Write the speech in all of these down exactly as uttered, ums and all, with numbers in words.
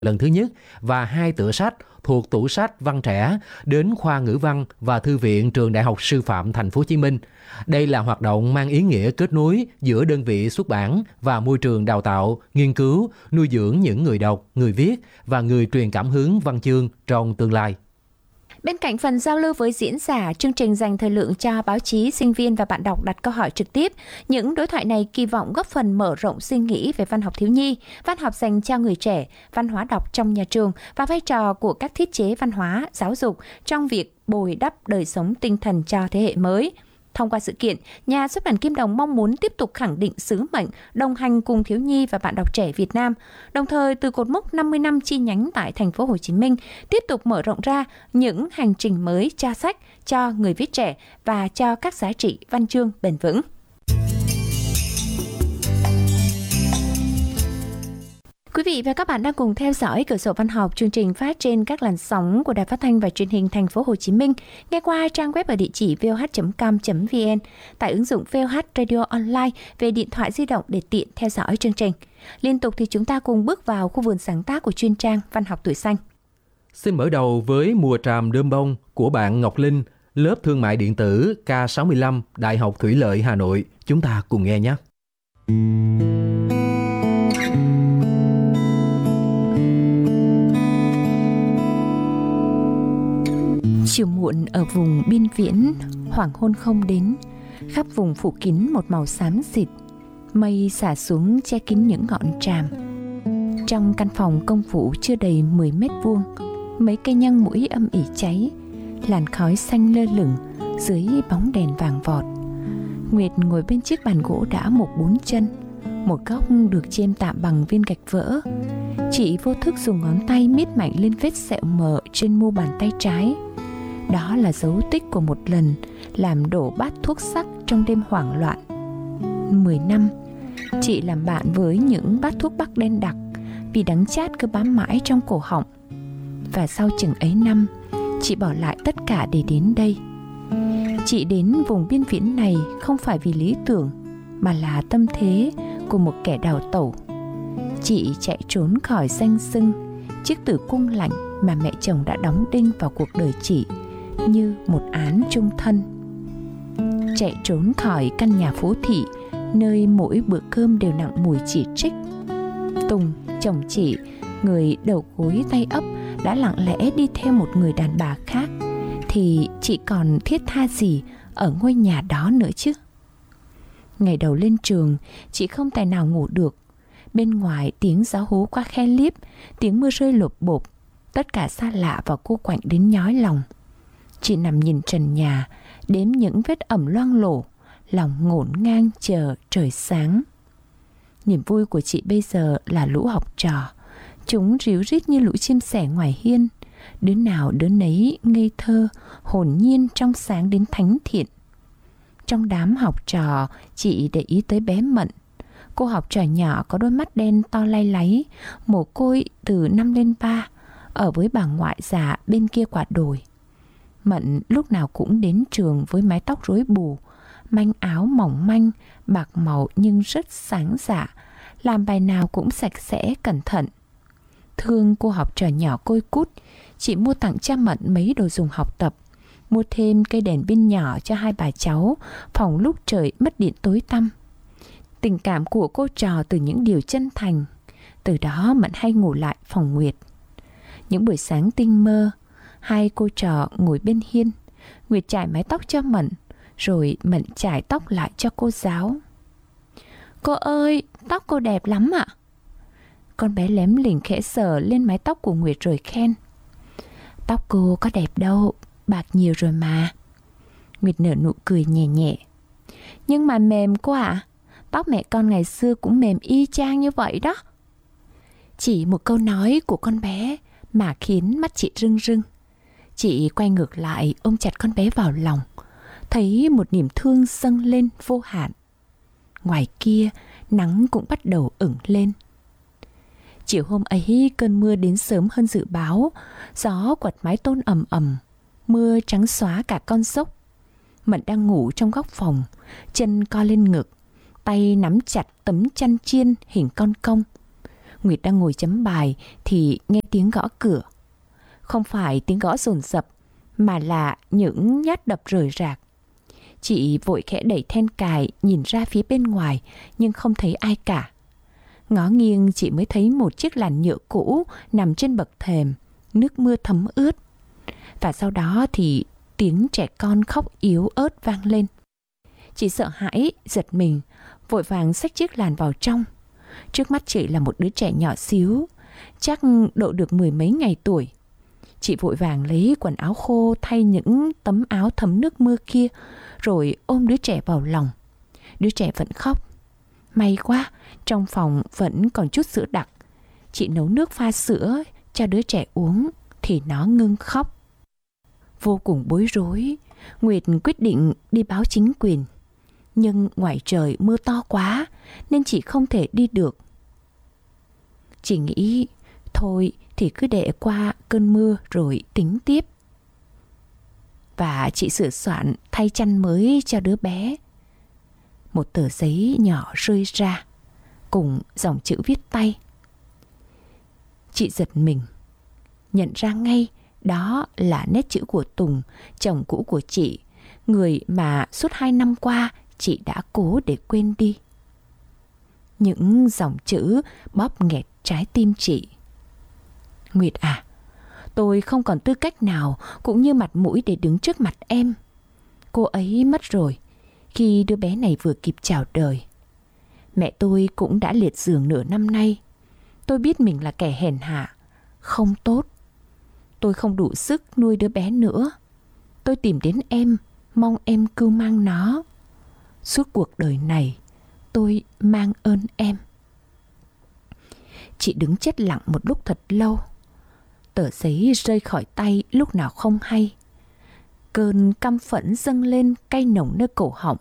lần thứ nhất và hai tựa sách thuộc tủ sách văn trẻ đến khoa ngữ văn và thư viện Trường Đại học Sư phạm Thành phố Hồ Chí Minh. Đây là hoạt động mang ý nghĩa kết nối giữa đơn vị xuất bản và môi trường đào tạo, nghiên cứu, nuôi dưỡng những người đọc, người viết và người truyền cảm hứng văn chương trong tương lai. Bên cạnh phần giao lưu với diễn giả, chương trình dành thời lượng cho báo chí, sinh viên và bạn đọc đặt câu hỏi trực tiếp. Những đối thoại này kỳ vọng góp phần mở rộng suy nghĩ về văn học thiếu nhi, văn học dành cho người trẻ, văn hóa đọc trong nhà trường và vai trò của các thiết chế văn hóa, giáo dục trong việc bồi đắp đời sống tinh thần cho thế hệ mới. Thông qua sự kiện, nhà xuất bản Kim Đồng mong muốn tiếp tục khẳng định sứ mệnh đồng hành cùng thiếu nhi và bạn đọc trẻ Việt Nam, đồng thời từ cột mốc năm mươi năm chi nhánh tại Thành phố Hồ Chí Minh tiếp tục mở rộng ra những hành trình mới cho sách, cho người viết trẻ và cho các giá trị văn chương bền vững. Quý vị và các bạn đang cùng theo dõi Cửa sổ Văn học, chương trình phát trên các làn sóng của Đài Phát thanh và Truyền hình Thành phố Hồ Chí Minh, nghe qua trang web ở địa chỉ vê o hát chấm com chấm vê en, tại ứng dụng vê o hát Radio Online về điện thoại di động để tiện theo dõi chương trình. Liên tục thì chúng ta cùng bước vào khu vườn sáng tác của chuyên trang Văn học tuổi xanh. Xin mở đầu với Mùa tràm đơm bông của bạn Ngọc Linh, lớp Thương mại điện tử K sáu mươi lăm, Đại học Thủy lợi Hà Nội. Chúng ta cùng nghe nhé. Chiều muộn ở vùng biên viễn, hoàng hôn không đến, khắp vùng phủ kín một màu xám xịt, mây xả xuống che kín những ngọn tràm. Trong căn phòng công vụ chưa đầy mười mét vuông, mấy cây nhang mũi âm ỉ cháy, làn khói xanh lơ lửng dưới bóng đèn vàng vọt. Nguyệt ngồi bên chiếc bàn gỗ đã mục bốn chân, một góc được chêm tạm bằng viên gạch vỡ. Chị vô thức dùng ngón tay miết mạnh lên vết sẹo mờ trên mu bàn tay trái. Đó là dấu tích của một lần làm đổ bát thuốc sắc trong đêm hoảng loạn. Mười năm, chị làm bạn với những bát thuốc bắc đen đặc vì đắng chát cứ bám mãi trong cổ họng. Và sau chừng ấy năm, chị bỏ lại tất cả để đến đây. Chị đến vùng biên viễn này không phải vì lý tưởng, mà là tâm thế của một kẻ đào tẩu. Chị chạy trốn khỏi danh xưng, chiếc tử cung lạnh mà mẹ chồng đã đóng đinh vào cuộc đời chị như một án chung thân. Chạy trốn khỏi căn nhà phố thị, nơi mỗi bữa cơm đều nặng mùi chỉ trích. Tùng, chồng chị, người đầu gối tay ấp, đã lặng lẽ đi theo một người đàn bà khác, thì chị còn thiết tha gì ở ngôi nhà đó nữa chứ. Ngày đầu lên trường, chị không tài nào ngủ được. Bên ngoài tiếng gió hú qua khe liếp, tiếng mưa rơi lộp bộp, tất cả xa lạ và cô quạnh đến nhói lòng. Chị nằm nhìn trần nhà, đếm những vết ẩm loang lổ, lòng ngổn ngang chờ trời sáng. Niềm vui của chị bây giờ là lũ học trò. Chúng ríu rít như lũ chim sẻ ngoài hiên, đứa nào đứa nấy ngây thơ, hồn nhiên trong sáng đến thánh thiện. Trong đám học trò, chị để ý tới bé Mận. Cô học trò nhỏ có đôi mắt đen to lay láy, mồ côi từ năm lên ba, ở với bà ngoại già bên kia quả đồi. Mận lúc nào cũng đến trường với mái tóc rối bù, manh áo mỏng manh, bạc màu nhưng rất sáng dạ, làm bài nào cũng sạch sẽ cẩn thận. Thương cô học trò nhỏ côi cút, chị mua tặng cha Mận mấy đồ dùng học tập, mua thêm cây đèn pin nhỏ cho hai bà cháu, phòng lúc trời mất điện tối tăm. Tình cảm của cô trò từ những điều chân thành. Từ đó Mận hay ngủ lại phòng Nguyệt. Những buổi sáng tinh mơ, hai cô trò ngồi bên hiên, Nguyệt chải mái tóc cho Mận, rồi Mận chải tóc lại cho cô giáo. Cô ơi, tóc cô đẹp lắm ạ. Con bé lém lỉnh khẽ sờ lên mái tóc của Nguyệt rồi khen. Tóc cô có đẹp đâu, bạc nhiều rồi mà. Nguyệt nở nụ cười nhẹ nhẹ. Nhưng mà mềm quá ạ. Tóc mẹ con ngày xưa cũng mềm y chang như vậy đó. Chỉ một câu nói của con bé mà khiến mắt chị rưng rưng. Chị quay ngược lại ôm chặt con bé vào lòng, thấy một niềm thương dâng lên vô hạn. Ngoài kia, nắng cũng bắt đầu ửng lên. Chiều hôm ấy cơn mưa đến sớm hơn dự báo, gió quật mái tôn ầm ầm, mưa trắng xóa cả con dốc. Mận đang ngủ trong góc phòng, chân co lên ngực, tay nắm chặt tấm chăn chiên hình con công. Nguyệt đang ngồi chấm bài thì nghe tiếng gõ cửa. Không phải tiếng gõ dồn dập, mà là những nhát đập rời rạc. Chị vội khẽ đẩy then cài nhìn ra phía bên ngoài, nhưng không thấy ai cả. Ngó nghiêng chị mới thấy một chiếc làn nhựa cũ nằm trên bậc thềm, nước mưa thấm ướt. Và sau đó thì tiếng trẻ con khóc yếu ớt vang lên. Chị sợ hãi, giật mình, vội vàng xách chiếc làn vào trong. Trước mắt chị là một đứa trẻ nhỏ xíu, chắc độ được mười mấy ngày tuổi. Chị vội vàng lấy quần áo khô thay những tấm áo thấm nước mưa kia, rồi ôm đứa trẻ vào lòng. Đứa trẻ vẫn khóc. May quá, trong phòng vẫn còn chút sữa đặc. Chị nấu nước pha sữa cho đứa trẻ uống thì nó ngưng khóc. Vô cùng bối rối, Nguyệt quyết định đi báo chính quyền. Nhưng ngoài trời mưa to quá nên chị không thể đi được. Chị nghĩ thôi thì cứ để qua cơn mưa rồi tính tiếp. Và chị sửa soạn thay chăn mới cho đứa bé. Một tờ giấy nhỏ rơi ra cùng dòng chữ viết tay. Chị giật mình, nhận ra ngay đó là nét chữ của Tùng, chồng cũ của chị, người mà suốt hai năm qua chị đã cố để quên đi. Những dòng chữ bóp nghẹt trái tim chị. Nguyệt à, tôi không còn tư cách nào cũng như mặt mũi để đứng trước mặt em. Cô ấy mất rồi khi đứa bé này vừa kịp chào đời. Mẹ tôi cũng đã liệt giường nửa năm nay. Tôi biết mình là kẻ hèn hạ, không tốt. Tôi không đủ sức nuôi đứa bé nữa. Tôi tìm đến em, mong em cưu mang nó. Suốt cuộc đời này, tôi mang ơn em. Chị đứng chết lặng một lúc thật lâu. Tờ giấy rơi khỏi tay lúc nào không hay. Cơn căm phẫn dâng lên cay nồng nơi cổ họng.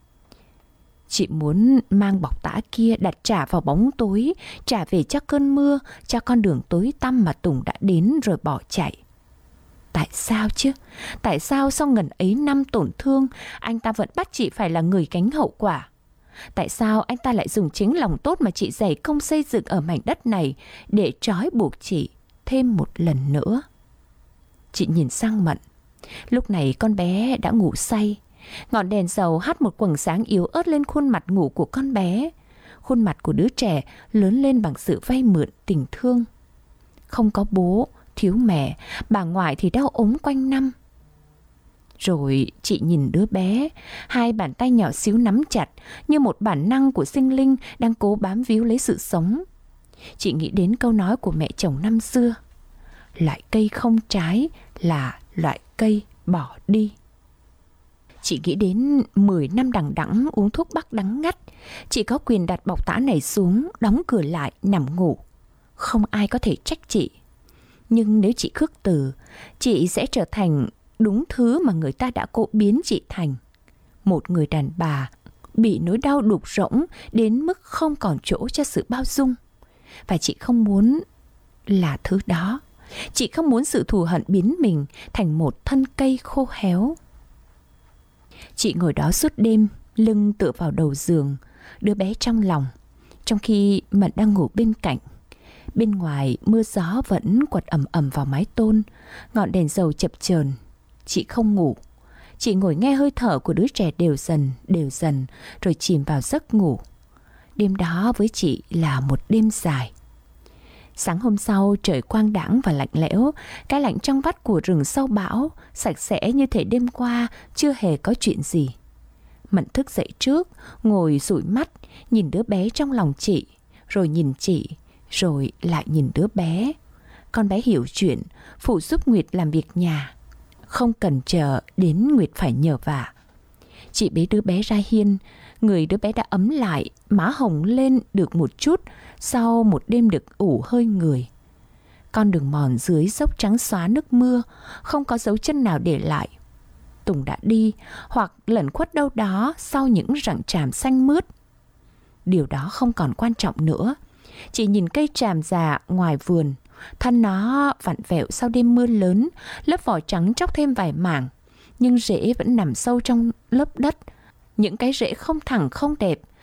Chị muốn mang bọc tã kia đặt trả vào bóng tối, trả về cho cơn mưa, cho con đường tối tăm mà Tùng đã đến rồi bỏ chạy. Tại sao chứ? Tại sao sau ngần ấy năm tổn thương, anh ta vẫn bắt chị phải là người gánh hậu quả? Tại sao anh ta lại dùng chính lòng tốt mà chị dày công xây dựng ở mảnh đất này để trói buộc chị thêm một lần nữa? Chị nhìn sang Mận. Lúc này con bé đã ngủ say. Ngọn đèn dầu hắt một quầng sáng yếu ớt lên khuôn mặt ngủ của con bé. Khuôn mặt của đứa trẻ lớn lên bằng sự vay mượn tình thương. Không có bố, thiếu mẹ, bà ngoại thì đau ốm quanh năm. Rồi chị nhìn đứa bé, hai bàn tay nhỏ xíu nắm chặt như một bản năng của sinh linh đang cố bám víu lấy sự sống. Chị nghĩ đến câu nói của mẹ chồng năm xưa: loại cây không trái là loại cây bỏ đi. Chị nghĩ đến mười năm đằng đẵng uống thuốc bắc đắng ngắt. Chị có quyền đặt bọc tã này xuống, đóng cửa lại, nằm ngủ. Không ai có thể trách chị. Nhưng nếu chị khước từ, chị sẽ trở thành đúng thứ mà người ta đã cố biến chị thành. Một người đàn bà bị nỗi đau đục rỗng đến mức không còn chỗ cho sự bao dung. Và chị không muốn là thứ đó. Chị không muốn sự thù hận biến mình thành một thân cây khô héo. Chị ngồi đó suốt đêm, lưng tựa vào đầu giường, đứa bé trong lòng, trong khi Mận đang ngủ bên cạnh. Bên ngoài mưa gió vẫn quật ầm ầm vào mái tôn, ngọn đèn dầu chập chờn. Chị không ngủ. Chị ngồi nghe hơi thở của đứa trẻ đều dần, đều dần, rồi chìm vào giấc ngủ. Đêm đó với chị là một đêm dài. Sáng hôm sau trời quang đãng và lạnh lẽo, cái lạnh trong vắt của rừng sau bão, sạch sẽ như thể đêm qua chưa hề có chuyện gì. Mận thức dậy trước, ngồi dụi mắt, nhìn đứa bé trong lòng chị, rồi nhìn chị, rồi lại nhìn đứa bé. Con bé hiểu chuyện, phụ giúp Nguyệt làm việc nhà, không cần chờ đến Nguyệt phải nhờ vả. Chị bế đứa bé ra hiên, người đứa bé đã ấm lại, má hồng lên được một chút sau một đêm được ủ hơi người. Con đường mòn dưới dốc trắng xóa nước mưa, không có dấu chân nào để lại. Tùng đã đi hoặc lẩn khuất đâu đó sau những rặng tràm xanh mướt. Điều đó không còn quan trọng nữa. Chị nhìn cây tràm già ngoài vườn, thân nó vặn vẹo sau đêm mưa lớn, lớp vỏ trắng tróc thêm vài mảng, nhưng rễ vẫn nằm sâu trong lớp đất. Những cái rễ không thẳng không đẹp,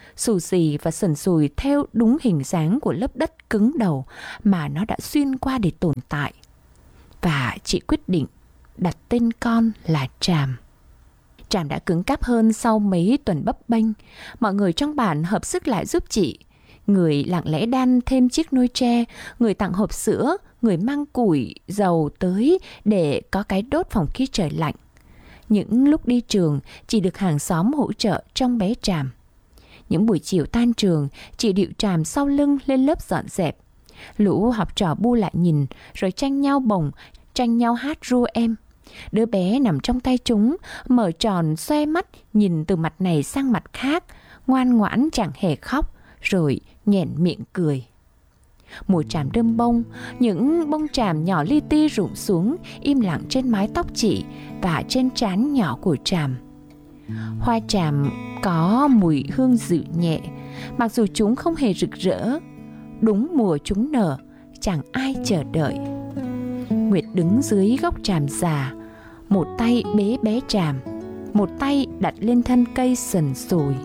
xù xì và sần sùi theo đúng hình dáng của lớp đất cứng đầu mà nó đã xuyên qua để tồn tại. Và chị quyết định đặt tên con là Tràm. Tràm đã cứng cáp hơn sau mấy tuần bấp bênh. Mọi người trong bản hợp sức lại giúp chị. Người lặng lẽ đan thêm chiếc nôi tre, người tặng hộp sữa, người mang củi, dầu tới để có cái đốt phòng khi trời lạnh. Những lúc đi trường, chị được hàng xóm hỗ trợ trông bé Tràm. Những buổi chiều tan trường, chị điệu Tràm sau lưng lên lớp dọn dẹp. Lũ học trò bu lại nhìn, rồi tranh nhau bồng, tranh nhau hát ru em. Đứa bé nằm trong tay chúng, mở tròn xoe mắt, nhìn từ mặt này sang mặt khác, ngoan ngoãn chẳng hề khóc, rồi nhoẻn miệng cười. Mùa tràm đơm bông, những bông tràm nhỏ li ti rụng xuống, im lặng trên mái tóc chị và trên trán nhỏ của Tràm. Hoa tràm có mùi hương dịu nhẹ, mặc dù chúng không hề rực rỡ. Đúng mùa chúng nở, chẳng ai chờ đợi. Nguyệt đứng dưới gốc tràm già, một tay bế bé Tràm, một tay đặt lên thân cây sần sùi.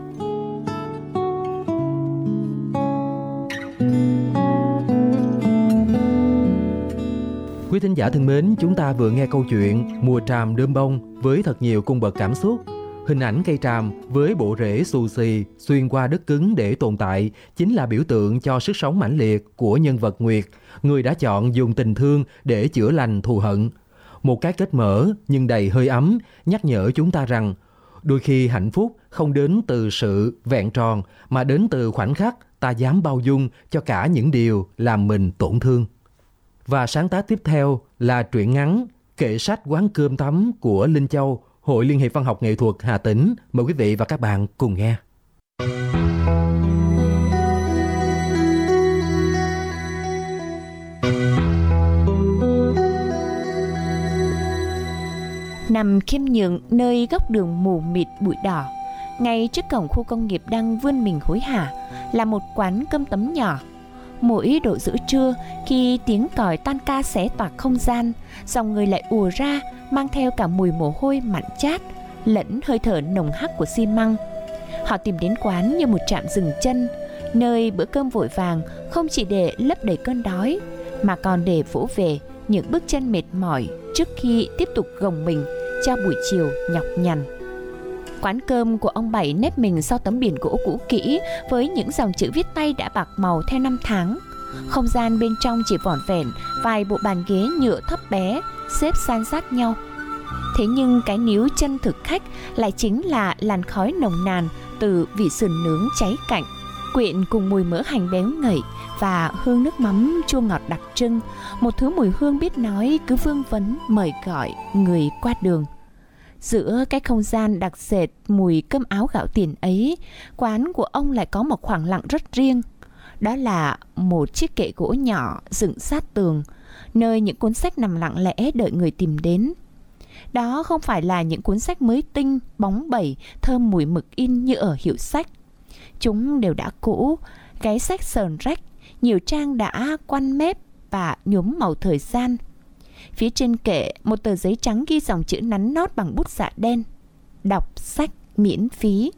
Quý thính giả thân mến, chúng ta vừa nghe câu chuyện Mùa tràm đơm bông với thật nhiều cung bậc cảm xúc. Hình ảnh cây tràm với bộ rễ xù xì xuyên qua đất cứng để tồn tại chính là biểu tượng cho sức sống mãnh liệt của nhân vật Nguyệt, người đã chọn dùng tình thương để chữa lành thù hận. Một cái kết mở nhưng đầy hơi ấm, nhắc nhở chúng ta rằng đôi khi hạnh phúc không đến từ sự vẹn tròn mà đến từ khoảnh khắc ta dám bao dung cho cả những điều làm mình tổn thương. Và sáng tác tiếp theo là truyện ngắn Kệ sách quán cơm tấm của Linh Châu, Hội Liên hiệp Văn học Nghệ thuật Hà Tĩnh. Mời quý vị và các bạn cùng nghe. Nằm khiêm nhường nơi góc đường mù mịt bụi đỏ, ngay trước cổng khu công nghiệp đang vươn mình hối hả, là một quán cơm tấm nhỏ. Mỗi độ giữa trưa, khi tiếng còi tan ca xé toạc không gian, dòng người lại ùa ra, mang theo cả mùi mồ hôi mặn chát, lẫn hơi thở nồng hắc của xi măng. Họ tìm đến quán như một trạm dừng chân, nơi bữa cơm vội vàng không chỉ để lấp đầy cơn đói, mà còn để vỗ về những bước chân mệt mỏi trước khi tiếp tục gồng mình cho buổi chiều nhọc nhằn. Quán cơm của ông Bảy nép mình sau tấm biển gỗ cũ kỹ với những dòng chữ viết tay đã bạc màu theo năm tháng. Không gian bên trong chỉ vỏn vẹn vài bộ bàn ghế nhựa thấp bé xếp san sát nhau. Thế nhưng cái níu chân thực khách lại chính là làn khói nồng nàn từ vỉ sườn nướng cháy cạnh, quyện cùng mùi mỡ hành béo ngậy và hương nước mắm chua ngọt đặc trưng, một thứ mùi hương biết nói cứ vương vấn mời gọi người qua đường. Giữa cái không gian đặc sệt mùi cơm áo gạo tiền ấy, quán của ông lại có một khoảng lặng rất riêng. Đó là một chiếc kệ gỗ nhỏ dựng sát tường, nơi những cuốn sách nằm lặng lẽ đợi người tìm đến. Đó không phải là những cuốn sách mới tinh, bóng bẩy, thơm mùi mực in như ở hiệu sách. Chúng đều đã cũ, cái sách sờn rách, nhiều trang đã quăn mép và nhuốm màu thời gian. Phía trên kệ, một tờ giấy trắng ghi dòng chữ nắn nót bằng bút dạ đen: đọc sách miễn phí.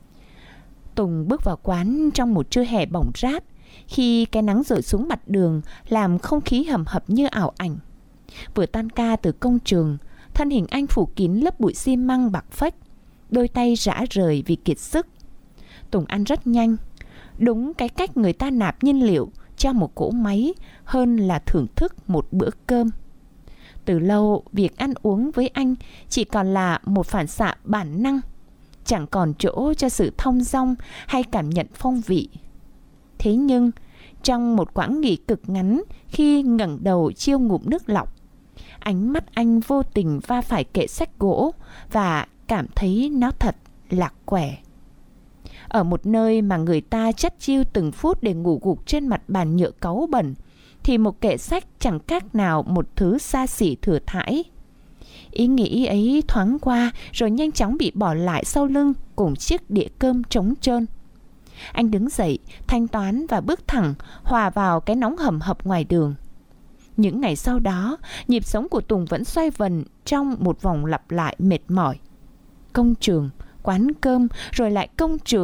Tùng bước vào quán trong một trưa hè bỏng rát, khi cái nắng rọi xuống mặt đường làm không khí hầm hập như ảo ảnh. Vừa tan ca từ công trường, thân hình anh phủ kín lớp bụi xi măng bạc phách, đôi tay rã rời vì kiệt sức. Tùng ăn rất nhanh, đúng cái cách người ta nạp nhiên liệu cho một cỗ máy hơn là thưởng thức một bữa cơm. Từ lâu, việc ăn uống với anh chỉ còn là một phản xạ bản năng, chẳng còn chỗ cho sự thong dong hay cảm nhận phong vị. Thế nhưng, trong một quãng nghỉ cực ngắn, khi ngẩng đầu chiêu ngụm nước lọc, ánh mắt anh vô tình va phải kệ sách gỗ và cảm thấy nó thật lạc quẻ. Ở một nơi mà người ta chất chiêu từng phút để ngủ gục trên mặt bàn nhựa cáu bẩn, thì một kệ sách chẳng khác nào một thứ xa xỉ thừa thãi. Ý nghĩ ấy thoáng qua rồi nhanh chóng bị bỏ lại sau lưng cùng chiếc đĩa cơm trống trơn. Anh đứng dậy, thanh toán và bước thẳng, hòa vào cái nóng hầm hập ngoài đường. Những ngày sau đó, nhịp sống của Tùng vẫn xoay vần trong một vòng lặp lại mệt mỏi. Công trường, quán cơm, rồi lại công trường.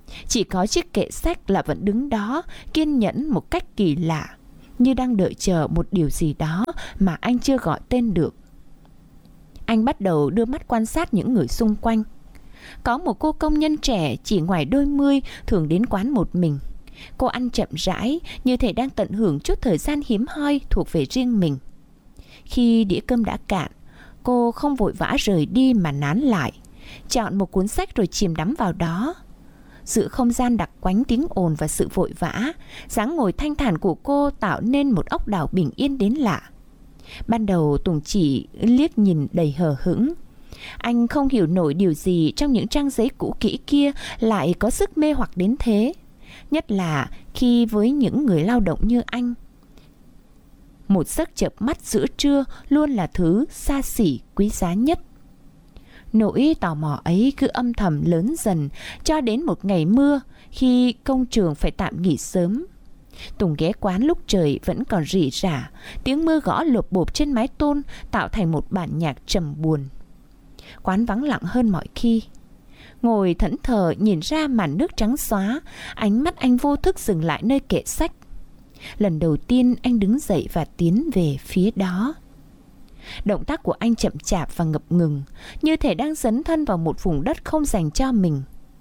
Chỉ có chiếc kệ sách là vẫn đứng đó, kiên nhẫn một cách kỳ lạ, như đang đợi chờ một điều gì đó mà anh chưa gọi tên được. Anh bắt đầu đưa mắt quan sát những người xung quanh. Có một cô công nhân trẻ chỉ ngoài đôi mươi thường đến quán một mình. Cô ăn chậm rãi, như thể đang tận hưởng chút thời gian hiếm hoi thuộc về riêng mình. Khi đĩa cơm đã cạn, cô không vội vã rời đi mà nán lại, chọn một cuốn sách rồi chìm đắm vào đó. Giữa không gian đặc quánh tiếng ồn và sự vội vã, dáng ngồi thanh thản của cô tạo nên một ốc đảo bình yên đến lạ. Ban đầu Tùng chỉ liếc nhìn đầy hờ hững. Anh không hiểu nổi điều gì trong những trang giấy cũ kỹ kia lại có sức mê hoặc đến thế. Nhất là khi với những người lao động như anh, một giấc chợp mắt giữa trưa luôn là thứ xa xỉ quý giá nhất. Nỗi tò mò ấy cứ âm thầm lớn dần cho đến một ngày mưa, khi công trường phải tạm nghỉ sớm. Tùng ghé quán lúc trời vẫn còn rỉ rả, tiếng mưa gõ lộp bộp trên mái tôn tạo thành một bản nhạc trầm buồn. Quán vắng lặng hơn mọi khi. Ngồi thẫn thờ nhìn ra màn nước trắng xóa, ánh mắt anh vô thức dừng lại nơi kệ sách. Lần đầu tiên anh đứng dậy và tiến về phía đó. Động tác của anh chậm chạp và ngập ngừng, như thể đang dấn thân vào một vùng đất không dành cho mình.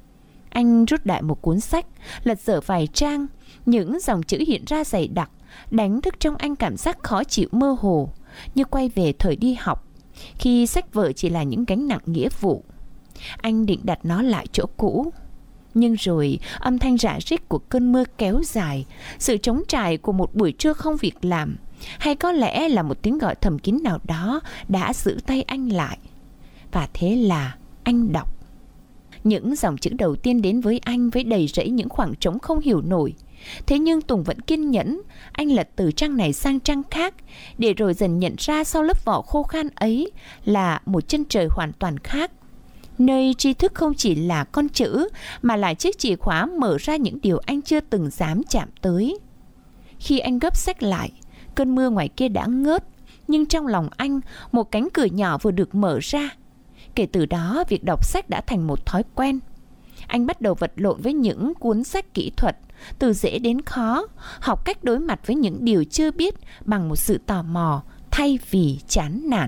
Anh rút đại một cuốn sách, lật dở vài trang. Những dòng chữ hiện ra dày đặc, đánh thức trong anh cảm giác khó chịu mơ hồ, như quay về thời đi học, khi sách vở chỉ là những gánh nặng nghĩa vụ. Anh định đặt nó lại chỗ cũ, nhưng rồi âm thanh rả rích của cơn mưa kéo dài, sự trống trải của một buổi trưa không việc làm, hay có lẽ là một tiếng gọi thầm kín nào đó đã giữ tay anh lại. Và thế là anh đọc. Những dòng chữ đầu tiên đến với anh với đầy rẫy những khoảng trống không hiểu nổi. Thế nhưng Tùng vẫn kiên nhẫn. Anh lật từ trang này sang trang khác, để rồi dần nhận ra sau lớp vỏ khô khan ấy là một chân trời hoàn toàn khác, nơi tri thức không chỉ là con chữ, mà là chiếc chìa khóa mở ra những điều anh chưa từng dám chạm tới. Khi anh gấp sách lại, cơn mưa ngoài kia đã ngớt, nhưng trong lòng anh, một cánh cửa nhỏ vừa được mở ra. Kể từ đó, việc đọc sách đã thành một thói quen. Anh bắt đầu vật lộn với những cuốn sách kỹ thuật, từ dễ đến khó, học cách đối mặt với những điều chưa biết bằng một sự tò mò thay vì chán nản.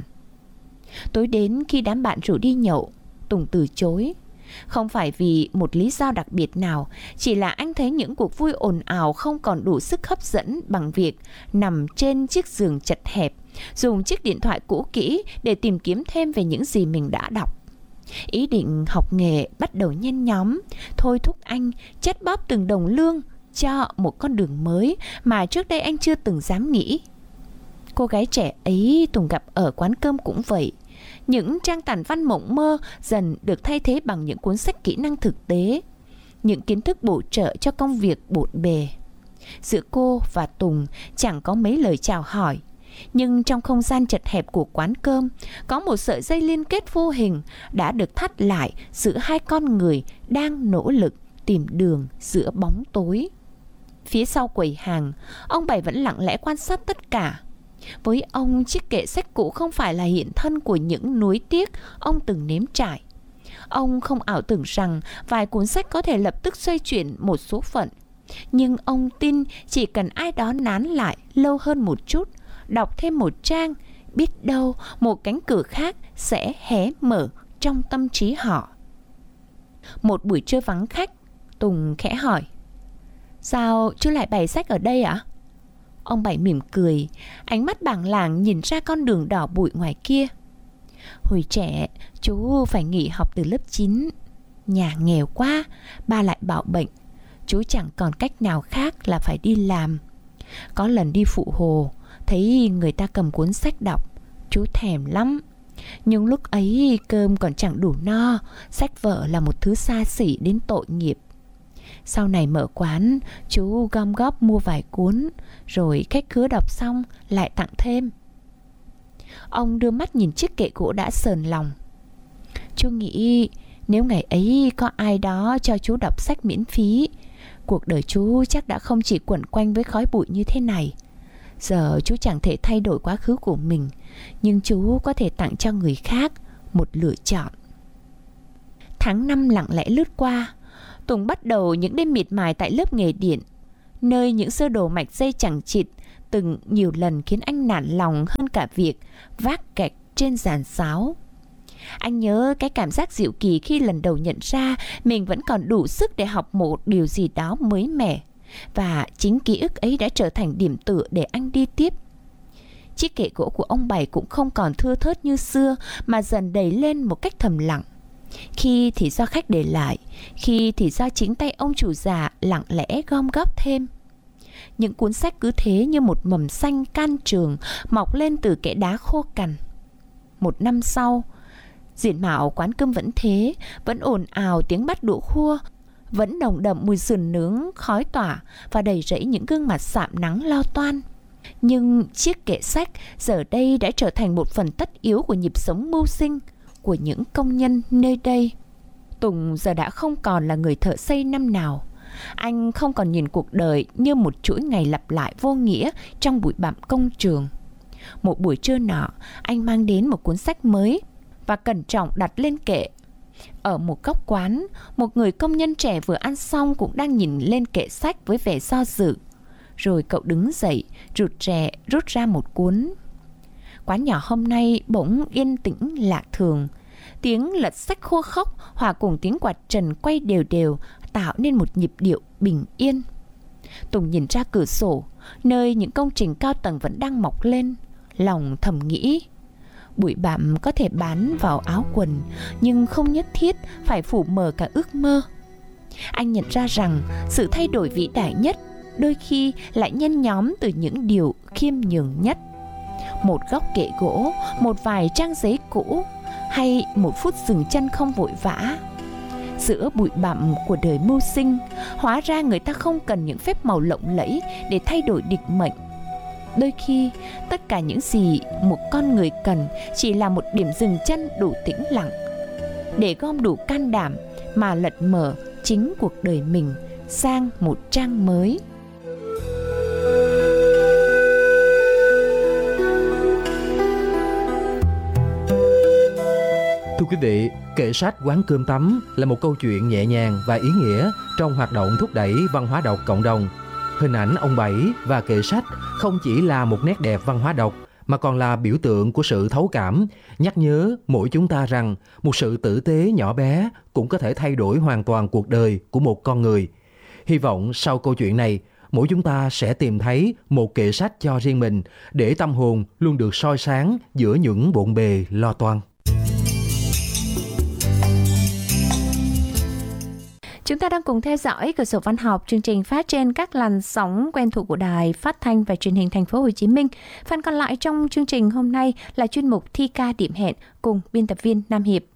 Tối đến khi đám bạn rủ đi nhậu, Tùng từ chối. Không phải vì một lý do đặc biệt nào, chỉ là anh thấy những cuộc vui ồn ào không còn đủ sức hấp dẫn bằng việc nằm trên chiếc giường chật hẹp, dùng chiếc điện thoại cũ kỹ để tìm kiếm thêm về những gì mình đã đọc. Ý định học nghề bắt đầu nhen nhóm, thôi thúc anh chắt bóp từng đồng lương cho một con đường mới mà trước đây anh chưa từng dám nghĩ. Cô gái trẻ ấy Tùng gặp ở quán cơm cũng vậy. Những trang tản văn mộng mơ dần được thay thế bằng những cuốn sách kỹ năng thực tế, những kiến thức bổ trợ cho công việc bộn bề. Giữa cô và Tùng chẳng có mấy lời chào hỏi, nhưng trong không gian chật hẹp của quán cơm có một sợi dây liên kết vô hình đã được thắt lại giữa hai con người đang nỗ lực tìm đường giữa bóng tối. Phía sau quầy hàng, ông Bảy vẫn lặng lẽ quan sát tất cả. Với ông, chiếc kệ sách cũ không phải là hiện thân của những nuối tiếc ông từng nếm trải. Ông không ảo tưởng rằng vài cuốn sách có thể lập tức xoay chuyển một số phận. Nhưng ông tin chỉ cần ai đó nán lại lâu hơn một chút, đọc thêm một trang, biết đâu một cánh cửa khác sẽ hé mở trong tâm trí họ. Một buổi trưa vắng khách, Tùng khẽ hỏi: "Sao chú lại bày sách ở đây ạ?" Ông Bảy mỉm cười, ánh mắt bàng làng nhìn ra con đường đỏ bụi ngoài kia. "Hồi trẻ, chú phải nghỉ học từ lớp chín. Nhà nghèo quá, ba lại bảo bệnh. Chú chẳng còn cách nào khác là phải đi làm. Có lần đi Phụ Hồ, thấy người ta cầm cuốn sách đọc, chú thèm lắm. Nhưng lúc ấy cơm còn chẳng đủ no, sách vở là một thứ xa xỉ đến tội nghiệp. Sau này mở quán, chú gom góp mua vài cuốn, rồi khách khứa đọc xong lại tặng thêm." Ông đưa mắt nhìn chiếc kệ gỗ đã sờn lòng. "Chú nghĩ nếu ngày ấy có ai đó cho chú đọc sách miễn phí, cuộc đời chú chắc đã không chỉ quẩn quanh với khói bụi như thế này. Giờ chú chẳng thể thay đổi quá khứ của mình, nhưng chú có thể tặng cho người khác một lựa chọn." Tháng năm lặng lẽ lướt qua. Tùng bắt đầu những đêm miệt mài tại lớp nghề điện, nơi những sơ đồ mạch dây chẳng chịt từng nhiều lần khiến anh nản lòng hơn cả việc vác gạch trên giàn giáo. Anh nhớ cái cảm giác dịu kỳ khi lần đầu nhận ra mình vẫn còn đủ sức để học một điều gì đó mới mẻ, và chính ký ức ấy đã trở thành điểm tựa để anh đi tiếp. Chiếc kệ gỗ của ông Bảy cũng không còn thưa thớt như xưa, mà dần đầy lên một cách thầm lặng. Khi thì do khách để lại, khi thì do chính tay ông chủ già lặng lẽ gom góp thêm. Những cuốn sách cứ thế như một mầm xanh can trường mọc lên từ kẽ đá khô cằn. Một năm sau, diện mạo quán cơm vẫn thế, vẫn ồn ào tiếng bắt đũa khua, vẫn nồng đậm mùi sườn nướng khói tỏa và đầy rẫy những gương mặt sạm nắng lo toan. Nhưng chiếc kệ sách giờ đây đã trở thành một phần tất yếu của nhịp sống mưu sinh của những công nhân nơi đây. Tùng giờ đã không còn là người thợ xây năm nào. Anh không còn nhìn cuộc đời như một chuỗi ngày lặp lại vô nghĩa trong bụi bặm công trường. Một buổi trưa nọ, anh mang đến một cuốn sách mới và cẩn trọng đặt lên kệ. Ở một góc quán, một người công nhân trẻ vừa ăn xong cũng đang nhìn lên kệ sách với vẻ do dự. Rồi cậu đứng dậy, rụt rè rút ra một cuốn. Quán nhỏ hôm nay bỗng yên tĩnh lạ thường. Tiếng lật sách khô khốc hòa cùng tiếng quạt trần quay đều đều tạo nên một nhịp điệu bình yên. Tùng nhìn ra cửa sổ, nơi những công trình cao tầng vẫn đang mọc lên, lòng thầm nghĩ: bụi bặm có thể bám vào áo quần, nhưng không nhất thiết phải phủ mờ cả ước mơ. Anh nhận ra rằng sự thay đổi vĩ đại nhất đôi khi lại nhen nhóm từ những điều khiêm nhường nhất. Một góc kệ gỗ, một vài trang giấy cũ, hay một phút dừng chân không vội vã. Giữa bụi bặm của đời mưu sinh, hóa ra người ta không cần những phép màu lộng lẫy để thay đổi định mệnh. Đôi khi, tất cả những gì một con người cần chỉ là một điểm dừng chân đủ tĩnh lặng, để gom đủ can đảm mà lật mở chính cuộc đời mình sang một trang mới. Thưa quý vị, kệ sách quán cơm tấm là một câu chuyện nhẹ nhàng và ý nghĩa trong hoạt động thúc đẩy văn hóa đọc cộng đồng. Hình ảnh ông Bảy và kệ sách không chỉ là một nét đẹp văn hóa đọc, mà còn là biểu tượng của sự thấu cảm, nhắc nhớ mỗi chúng ta rằng một sự tử tế nhỏ bé cũng có thể thay đổi hoàn toàn cuộc đời của một con người. Hy vọng sau câu chuyện này, mỗi chúng ta sẽ tìm thấy một kệ sách cho riêng mình, để tâm hồn luôn được soi sáng giữa những bộn bề lo toan. Chúng ta đang cùng theo dõi Cửa sổ Văn học, chương trình phát trên các làn sóng quen thuộc của Đài Phát thanh và Truyền hình Thành phố Hồ Chí Minh. Phần còn lại trong chương trình hôm nay là chuyên mục Thi ca điểm hẹn cùng biên tập viên Nam Hiệp.